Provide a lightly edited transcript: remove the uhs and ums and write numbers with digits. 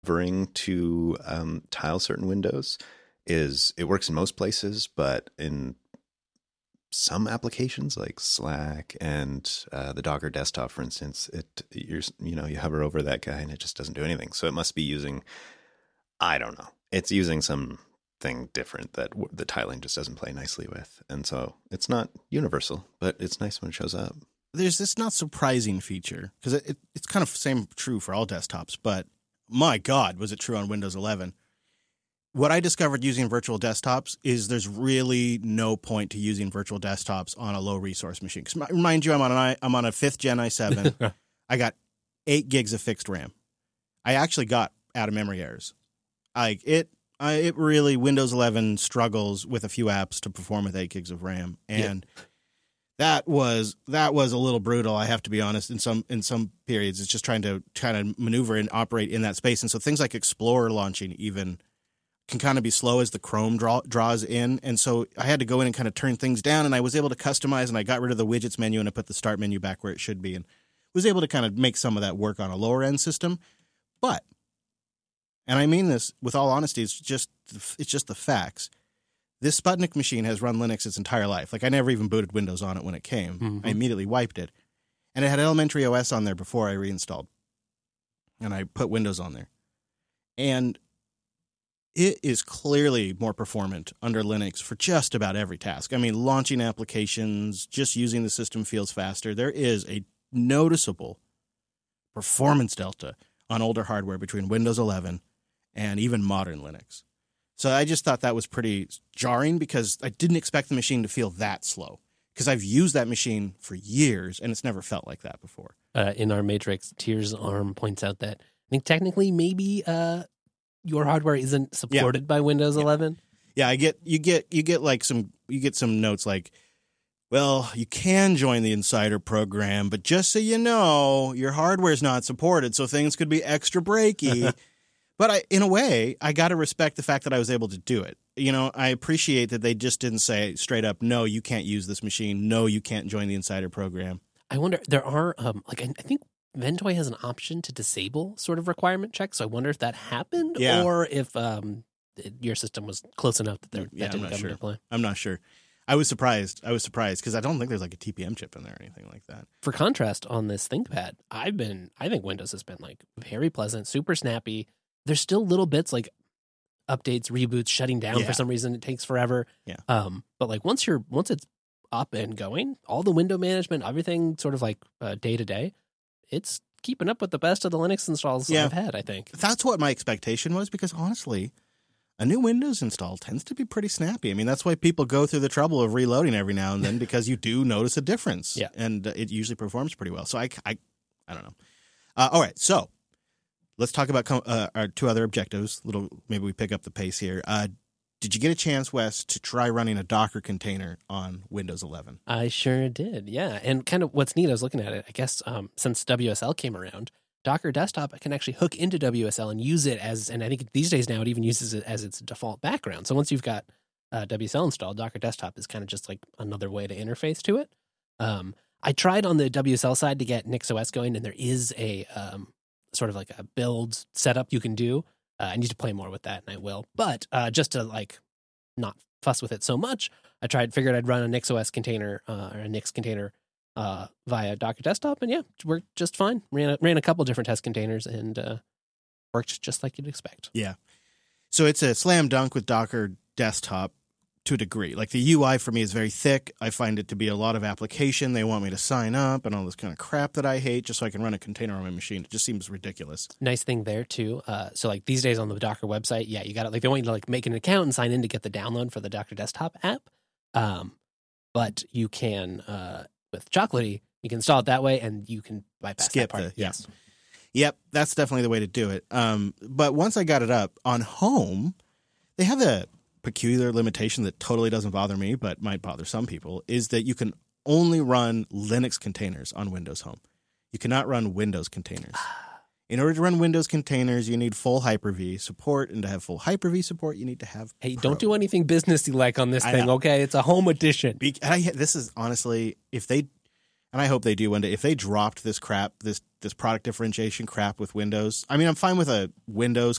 covering to tile certain windows it works in most places, but in some applications like Slack and the Docker desktop, for instance, you hover over that guy and it just doesn't do anything. So it must be using, I don't know, it's using something different that the tiling just doesn't play nicely with. And so it's not universal, but it's nice when it shows up. There's this not surprising feature because it's kind of true for all desktops, but my God, was it true on Windows 11? What I discovered using virtual desktops is there's really no point to using virtual desktops on a low resource machine. Because mind you, I'm on a 5th gen i7. I got 8 gigs of fixed RAM. I actually got out of memory errors. Like it really, Windows 11 struggles with a few apps to perform with 8 gigs of RAM, and that was a little brutal. I have to be honest. In some periods, it's just trying to maneuver and operate in that space, and so things like Explorer launching even can kind of be slow as the Chrome draws in. And so I had to go in and kind of turn things down, and I was able to customize, and I got rid of the widgets menu and I put the start menu back where it should be, and was able to kind of make some of that work on a lower end system. But, and I mean this with all honesty, it's just the facts. This Sputnik machine has run Linux its entire life. Like I never even booted Windows on it when it came. Mm-hmm. I immediately wiped it. And it had Elementary OS on there before I reinstalled. And I put Windows on there. And it is clearly more performant under Linux for just about every task. I mean, launching applications, just using the system feels faster. There is a noticeable performance delta on older hardware between Windows 11 and even modern Linux. So I just thought that was pretty jarring because I didn't expect the machine to feel that slow because I've used that machine for years and it's never felt like that before. In our matrix, Tears Arm points out that I think technically maybe your hardware isn't supported by Windows 11. Yeah, you get some notes like, well, you can join the Insider program, but just so you know, your hardware's not supported, so things could be extra breaky. But in a way, I got to respect the fact that I was able to do it. You know, I appreciate that they just didn't say straight up, no, you can't use this machine. No, you can't join the Insider program. I wonder, there are, I think Ventoy has an option to disable sort of requirement checks. So I wonder if that happened or if your system was close enough that that didn't come into play. I'm not sure. I was surprised because I don't think there's like a TPM chip in there or anything like that. For contrast, on this ThinkPad, I think Windows has been like very pleasant, super snappy. There's still little bits like updates, reboots, shutting down for some reason. It takes forever. Yeah. But like once it's up and going, all the window management, everything sort of like day to day, it's keeping up with the best of the Linux installs I've had, I think. That's what my expectation was because honestly, a new Windows install tends to be pretty snappy. I mean, that's why people go through the trouble of reloading every now and then because you do notice a difference. Yeah. And it usually performs pretty well. So I don't know. All right. So let's talk about our 2 other objectives. Maybe we pick up the pace here. Did you get a chance, Wes, to try running a Docker container on Windows 11? I sure did, yeah. And kind of what's neat, I was looking at it, I guess since WSL came around, Docker Desktop can actually hook into WSL and use it and I think these days now it even uses it as its default background. So once you've got WSL installed, Docker Desktop is kind of just like another way to interface to it. I tried on the WSL side to get NixOS going, and there is a sort of like a build setup you can do. I need to play more with that, and I will. But just to like not fuss with it so much, figured I'd run a NixOS container or a Nix container via Docker Desktop, and it worked just fine. Ran a couple different test containers and worked just like you'd expect. Yeah. So it's a slam dunk with Docker Desktop to a degree. Like the UI for me is very thick. I find it to be a lot of application. They want me to sign up and all this kind of crap that I hate just so I can run a container on my machine. It just seems ridiculous. Nice thing there too. So like these days on the Docker website, you got to like they want you to like make an account and sign in to get the download for the Docker Desktop app. But you can with Chocolatey, you can install it that way and you can bypass that part. Yes. Yep, that's definitely the way to do it. But once I got it up on home, they have a peculiar limitation that totally doesn't bother me, but might bother some people, is that you can only run Linux containers on Windows Home. You cannot run Windows containers. In order to run Windows containers, you need full Hyper-V support, and to have full Hyper-V support, you need to have Pro. Don't do anything businessy like on this thing, okay? It's a home edition. This is honestly, if they, and I hope they do one day, if they dropped this crap, this product differentiation crap with Windows, I mean, I'm fine with a Windows